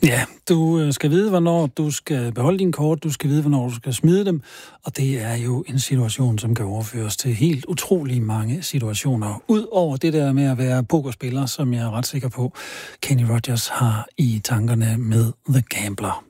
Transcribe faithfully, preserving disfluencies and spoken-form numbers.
Ja, du skal vide, hvornår du skal beholde dine kort, du skal vide, hvornår du skal smide dem, og det er jo en situation, som kan overføres til helt utrolig mange situationer. Udover det der med at være pokerspiller, som jeg er ret sikker på, Kenny Rogers har i tankerne med The Gambler.